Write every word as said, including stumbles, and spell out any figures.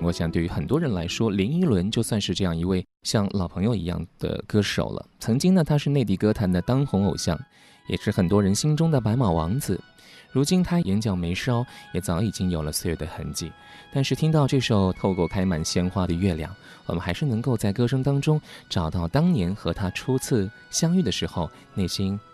我想对于很多人来说，林依轮就算是这样一位像老朋友一样的歌手了。曾经呢，他是内地歌坛的当红偶像，也是很多人心中的白马王子。如今他眼角眉梢也早已经有了岁月的痕迹，但是听到这首《透过开满鲜花的月亮》，我们还是能够在歌声当中找到当年和他初次相遇的时候内心